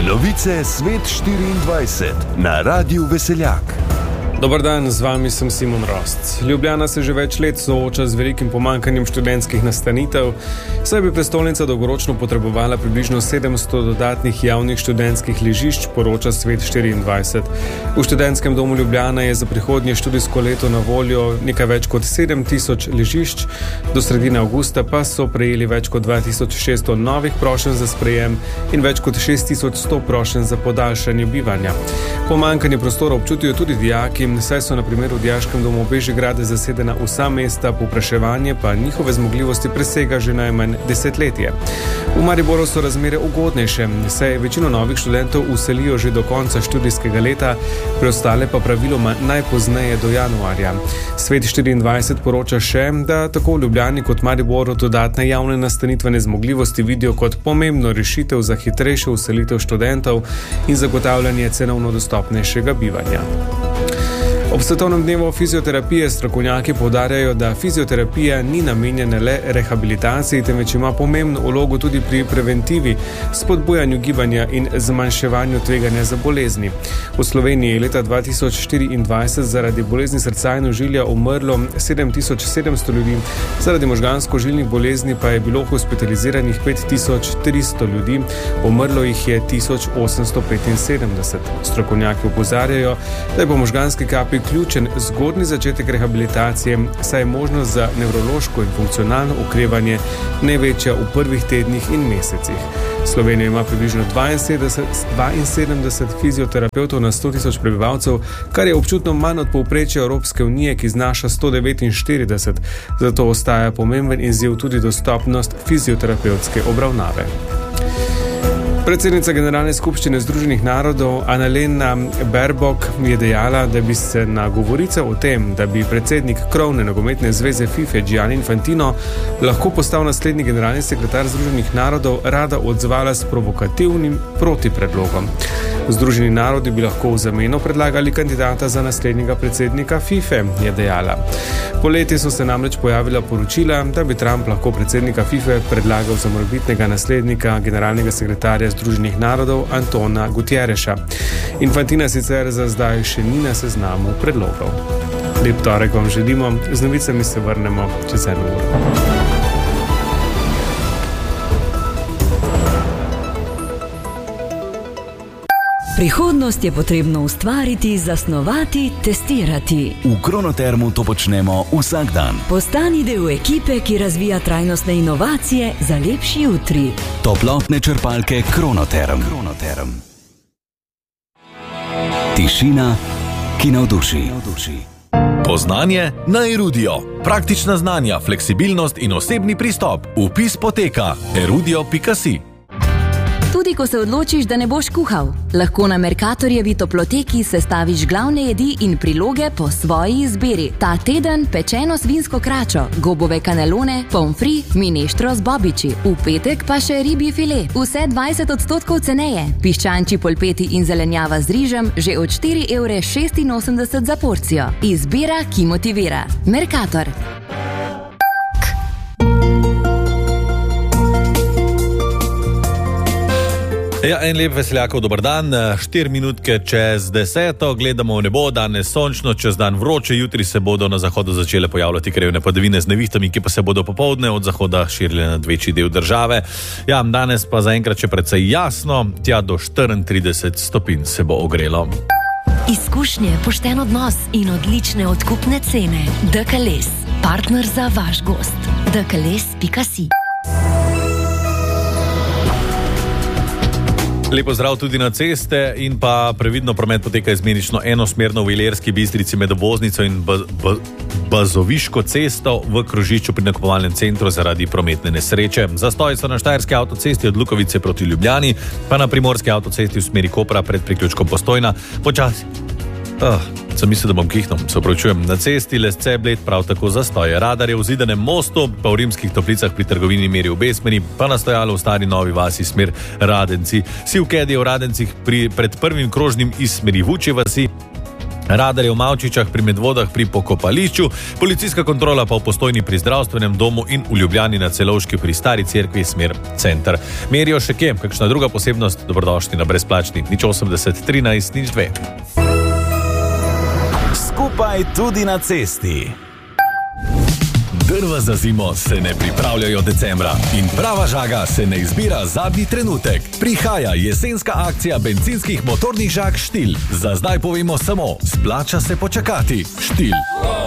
Novice Svet 24 na Radiu Veseljak. Dobar dan, z vami sem Simon Rost. Ljubljana se že več let sooča z velikim pomanjkanjem študentskih nastanitev, saj bi prestolnica dolgoročno potrebovala približno 700 dodatnih javnih študentskih ležišč, poroča Svet 24. V študentskem domu Ljubljana je za prihodnje študijsko leto na voljo nekaj več kot 7000 ležišč, do sredine avgusta pa so prejeli več kot 2600 novih prošenj za sprejem in več kot 6100 prošenj za podaljšanje bivanja. Pomanjkanje prostora občutijo tudi dijaki, saj so na primer v dijaškem domu Bežigrada zasedena vsa mesta, povpraševanje pa njihove zmogljivosti presega že najmanj desetletje. V Mariboru so razmere ugodnejše, saj večino novih študentov vselijo že do konca študijskega leta, preostale pa praviloma najpozneje do januarja. Svet 24 poroča še, da tako v Ljubljani kot Mariboru dodatne javne nastanitvene zmogljivosti vidijo kot pomembno rešitev za hitrejšo vselitev študentov in zagotavljanje cenovno dostopnejšega bivanja. Ob svetovnem dnevu fizioterapije strokovnjaki poudarjajo, da fizioterapija ni namenjena le rehabilitaciji, temveč ima pomembno vlogo tudi pri preventivi, spodbujanju gibanja in zmanjševanju tveganja za bolezni. V Sloveniji je leta 2024 zaradi bolezni srca in ožilja umrlo 7700 ljudi, zaradi možgansko-žilnih bolezni pa je bilo hospitaliziranih 5300 ljudi, umrlo jih je 1875. Strokovnjaki opozarjajo, da je po možganski kapi ključen zgodnji začetek rehabilitacije, saj je možnost za nevrološko in funkcionalno okrevanje največja v prvih tednih in mesecih. Slovenija ima približno 72 fizioterapevtov na 100 000 prebivalcev, kar je občutno manj od povprečja Evropske unije, ki znaša 149, zato ostaja pomemben izziv tudi dostopnost fizioterapevtske obravnave. Predsednica Generalne skupščine Združenih narodov Annalena Baerbock je dejala, da bi se na govorice o tem, da bi predsednik krovne nogometne zveze FIFA Gianni Infantino lahko postal naslednji generalni sekretar Združenih narodov, rada odzvala s provokativnim protipredlogom. Združeni narodi bi lahko v zameno predlagali kandidata za naslednjega predsednika FIFA, je dejala. Poleti so se namreč pojavila poročila, da bi Trump lahko predsednika FIFA predlagal za morebitnega naslednika generalnega sekretarja Združenih narodov Antona Guterreša. Infantina sicer za zdaj še ni na seznamu predlogov. Lep torek vam želimo, z novicami se vrnemo čez 1 uro. Prihodnost je potrebno ustvariti, zasnovati, testirati. V Kronotermu to počnemo vsak dan. Postani del ekipe, ki razvija trajnostne inovacije za lepši jutri. Toplotne črpalke Kronoterm. Tišina, ki navduši. Poznanje na Erudio. Praktična znanja, fleksibilnost in osebni pristop. Vpis poteka erudio.si. Tudi ko se odločiš, da ne boš kuhal, lahko na Mercatorjevi toploteki sestaviš glavne jedi in priloge po svoji izbiri. Ta teden pečeno svinsko kračo, gobove kanelone, pomfri, mineštro z bobiči. V petek pa še ribji file. Vse 20% ceneje. Piščančji polpeti in zelenjava z rižem že od 4,86 € za porcijo. Izbira, ki motivira. Mercator. Ja, en lep veseljakov, dober dan, 4 minutke čez 10, gledamo v nebo, danes sončno, čez dan vroče, jutri se bodo na zahodu začele pojavljati krevne padavine z nevihtami, ki pa se bodo popoldne od zahoda širile nad večji del države. Ja, danes pa zaenkrat še precej jasno, tja do 34 stopinj se bo ogrelo. Izkušnje, pošten odnos in odlične odkupne cene. DKLS, partner za vaš gost. DKLS.si. Lepo zdrav tudi na ceste in pa previdno promet poteka izmenično enosmerno v Ilirski Bistrici med obvoznico in Bazoviško cesto v krožišču pri nakupovalnem centru zaradi prometne nesreče. Zastoji so na Štajerski avtocesti od Lukovice proti Ljubljani, pa na Primorski avtocesti v smeri Kopra pred priključkom Postojna. Počasi. Sem mislil, da bom kihnil, se opravičujem. Na cesti Lesce Bled prav tako zastoje. Radar je v Zidanem mostu, pa v Rimskih Toplicah pri trgovini meri v obe smeri, pa nastojalo v Stari Novi vasi smer Radenci. Sivked je v Radencih pred prvim krožnim iz smeri Vučje vasi. Radarje v Mavčičah pri Medvodah pri pokopališču, policijska kontrola pa v Postojni pri zdravstvenem domu in v Ljubljani na Celovški pri Stari cerkvi smer center. Merijo še kje, kakšna druga posebnost, dobrodošli na brezplačni 080 13 02. Skupaj tudi na cesti. Drva za zimo se ne pripravljajo decembra in prava žaga se ne izbira zadnji trenutek. Prihaja jesenska akcija bencinskih motornih žag Štil. Za zdaj povemo samo, splača se počakati. Štil.